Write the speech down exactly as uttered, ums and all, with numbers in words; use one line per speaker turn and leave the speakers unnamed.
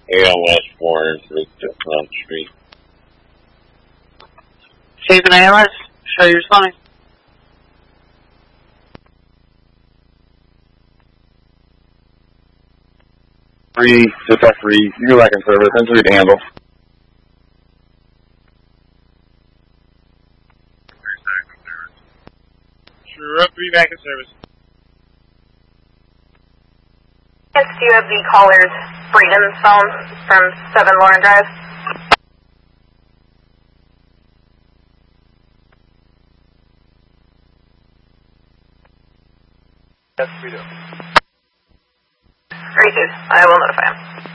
eight on West Warren, fifth Front Street.
Save an A L S. Show you responding.
Three, dispatch three, you're lacking service, and three to handle.
Sure, up three back in service.
Yes, do you have the caller's Braden's phone from seven Lauren Drive?
Yes, we do.
Very good. I will notify him.